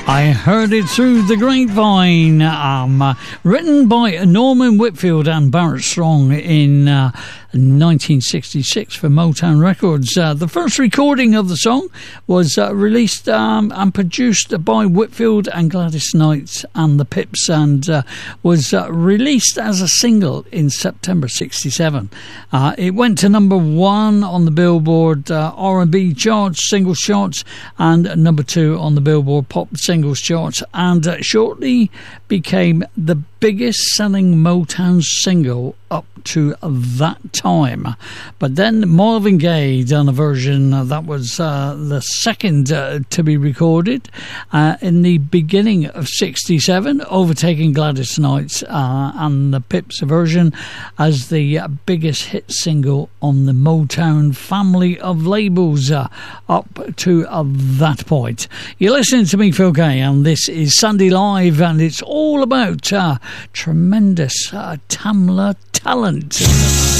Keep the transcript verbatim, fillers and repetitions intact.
I heard it through the grapevine. Um, uh, written by Norman Whitfield and Barrett Strong in uh, nineteen sixty-six for Motown Records. Uh, the first recording of the song was uh, released um, and produced by Whitfield and Gladys Knight and the Pips, and uh, was uh, released as a single in September sixty-seven. Uh, it went to number one on the Billboard uh, R and B charts, singles charts, and number two on the Billboard Pop singles charts, and uh, shortly became the biggest selling Motown single up to that time. But then Marvin Gaye done a version uh, that was uh, the second uh, to be recorded uh, in the beginning of sixty-seven, overtaking Gladys Knight's uh, and the Pips version as the uh, biggest hit single on the Motown family of labels uh, up to uh, that point. You're listening to me, Phil Gay, and this is Sunday Live, and it's all about uh, tremendous uh, Tamla talent.